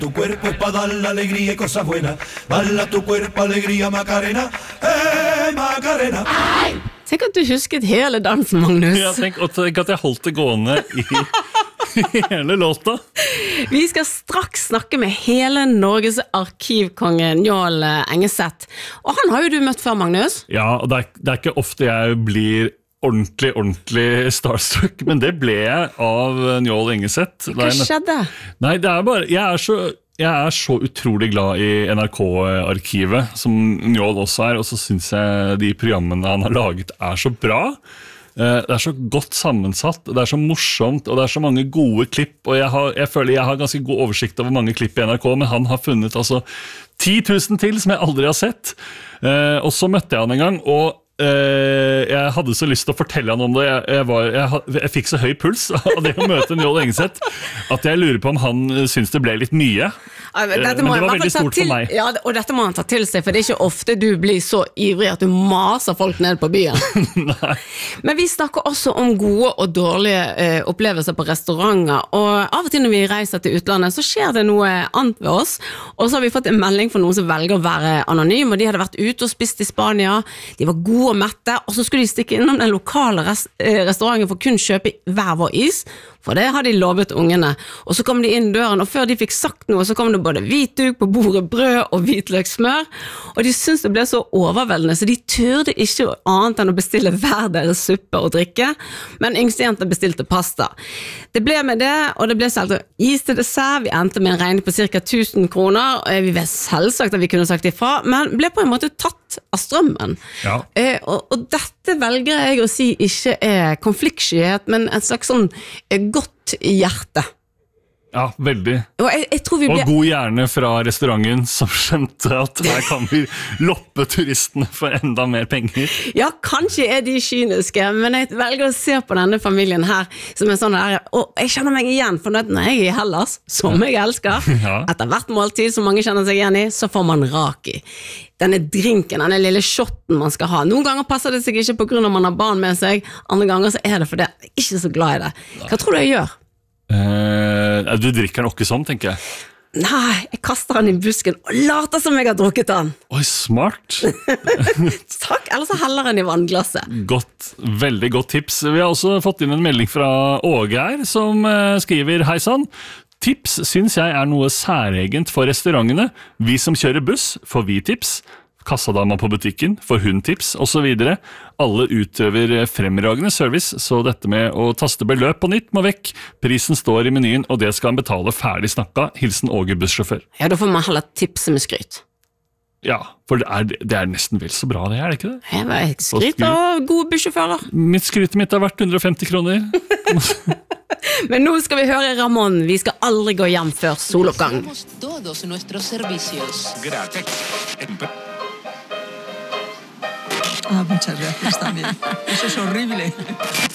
Tu cuerpo es para dar la alegría y cosas buenas. Balla tu cuerpo, alegría, Macarena. Macarena. Tenk at du husket hele dansen, Magnus. Ja, tenk at jeg holdt det gående i hele låta. Vi skal straks snakke med hele Norges arkivkonge Njål Engeseth. Og han har jo du møtt før, Magnus. Ja, og det er ikke ofte jeg blir ordentlig starstruck, men det ble jeg av Njål Engeseth. Hva skjedde? Nei, det er bare, jeg er så utrolig glad i NRK-arkivet, som Njål også og så synes jeg de programmene han har laget er så bra. Det er så godt sammensatt, det er så morsomt, og det er så mange gode klipp, og jeg føler jeg har ganske god oversikt over mange klipp i NRK, men han har funnet altså 10 000 til som jeg aldri har sett. Og så møtte jeg han en gang, og jeg hadde så lyst til å fortelle han om det. Jeg fikk så høy puls av det å møte Njål Engeseth at jeg lurer på om han synes det ble litt mye. Men det var veldig stort for meg. Ja, og dette må han ta til seg, for det er ikke ofte du blir så ivrig at du maser folk ned på byen. Nei. Men vi snakker også om gode og dårlige opplevelser på restauranter, og av og til når vi reiser til utlandet, så skjer det noe annet ved oss, og så har vi fått en melding fra noen som velger å være anonym, og de hadde vært ute og spist i Spania, de var gode og mette, og så skulle de stikke innom den lokale restauranten for kun kjøpe hver vår is, for det hadde de lovet ungene. Og så kom de inn døren, og før de fikk sagt noe, så kom det både hvit duk på bordet, brød og hvitløksmør, og de syntes det ble så overveldende, så de turde ikke annet enn å bestille hver deres suppe og drikke, men yngstejenta bestilte pasta. Det ble med det, og det ble selv is til dessert, vi endte med en regning på ca. 1000 kroner, vi vet selvsagt at vi kunne sagt ifra, men ble på en måte tatt av strømmen. Ja. Og dette velger jeg å si ikke er konfliktskyhet, men et slags sånn godt hjerte. Ja, veldig. Og jeg tror vi ble... Og god hjerne fra restauranten som skjønte at her kan vi loppe turistene for enda mer penger. Ja, kanskje er de kyniske, men jeg velger å se på denne familien her som er sånn der, og jeg kjenner meg igjen, for når jeg er i Hellas, som jeg elsker, etter hvert måltid som mange kjenner seg igjen i, så får man raki. Denne drinken, denne lille shotten man skal ha. Noen ganger passer det seg ikke på grunn av man har barn med seg, andre ganger så er det fordi jeg er ikke så glad i det. Hva tror du jeg gjør? Du drikker den ikke sånn, tenker jeg. Nei, jeg kaster den i busken og later som jeg har drukket den. Oi, smart. Takk, ellers så heller den i vannglasset. Godt, veldig godt tips. Vi har også fått inn en melding fra Åge her, som skriver: Hei sann. Tips synes jeg er noe særegent for restaurantene. Vi som kjører buss får vi tips. Kassadama på butikken får hun tips, og så videre. Alle utøver fremragende service, så dette med å taste beløp på nytt må vekk. Prisen står i menyen, og det skal han betale ferdig snakka. Hilsen Åge bussjåfør. Ja, da får man heller tipse med skryt. Ja, for det er nesten vel så bra det, er det ikke det? Jeg skryt av gode bussjåfører. Skrytet mitt har vært 150 kroner. Men nå skal vi høre Ramón. Vi skal aldri gå hjem før soloppgang. Muchas gracias también. Eso es horrible.